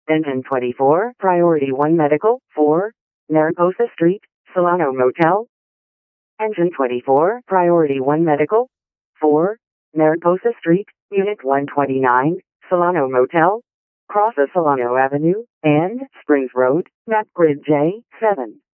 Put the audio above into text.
Engine 24, Priority 1 Medical, 4, Mariposa Street, Solano Motel. Engine 24, Priority 1 Medical, 4, Mariposa Street, Unit 129, Solano Motel. Cross of Solano Avenue and Springs Road, map grid J7.